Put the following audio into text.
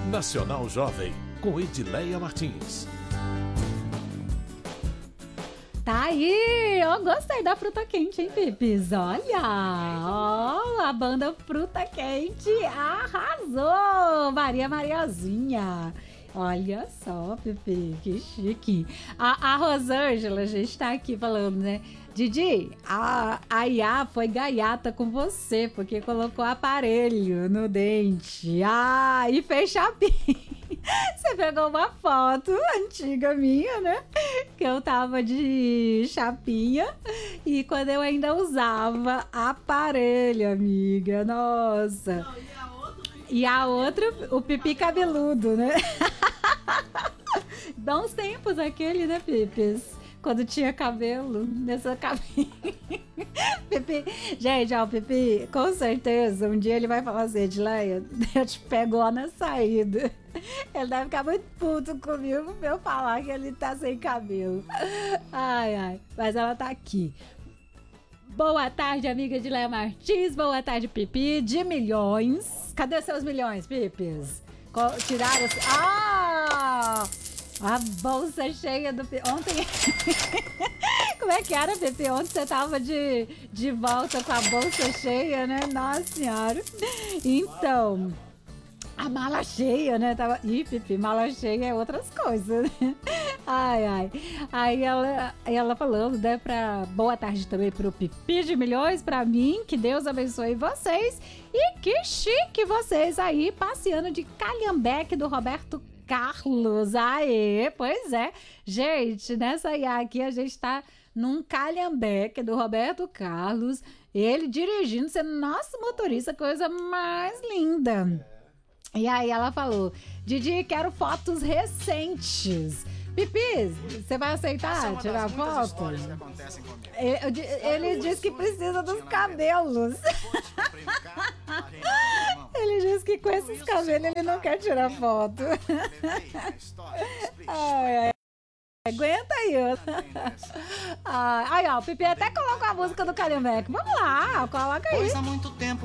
Nacional Jovem, com Edileia Martins. Tá aí, eu gostei da Fruta Quente, hein, Pipis? Olha, ó, a banda Fruta Quente arrasou, Mariazinha. Olha só, Pipi, que chique. A Rosângela já está aqui falando, né? Didi, a Iá foi gaiata com você, porque colocou aparelho no dente. Ah, e fez chapinha. Você pegou uma foto antiga minha, né? Que eu tava de chapinha e quando eu ainda usava aparelho, amiga. Nossa. Não, e a outra, o pipi cabeludo, né? Bons tempos aquele, né, Pipis? Quando tinha cabelo nessa cabine. Pipi, gente, ó, o Pipi, com certeza, um dia ele vai falar assim, Edileia, eu te pegou na saída. Ele deve ficar muito puto comigo pra eu falar que ele tá sem cabelo. Ai, mas ela tá aqui. Boa tarde, amiga Edileia Martins. Boa tarde, Pipi, de milhões. Cadê seus milhões, Pipis? Tiraram... A bolsa cheia do... Ontem... Como é que era, Pepe? Ontem você tava de volta com a bolsa cheia, né? Nossa Senhora. Então... A mala cheia, né? Ih, Pipi, mala cheia é outras coisas, né? Ai. Aí ela falando, né? Boa tarde também pro Pipi de milhões, pra mim. Que Deus abençoe vocês. E que chique vocês aí, passeando de calhambeque do Roberto Carlos. Aê, pois é. Gente, nessa IA aqui a gente tá num calhambeque do Roberto Carlos. Ele dirigindo, sendo nosso motorista, coisa mais linda. E aí ela falou, Didi, quero fotos recentes. Pipi, você vai aceitar tirar foto? Ele disse que precisa dos cabelos. Ele disse que com esses cabelos ele não quer tirar foto. Ai. Aguenta aí. Aí, ó, o Pipi até colocou a música do Calhambeque. Vamos lá, coloca aí. Pois há muito tempo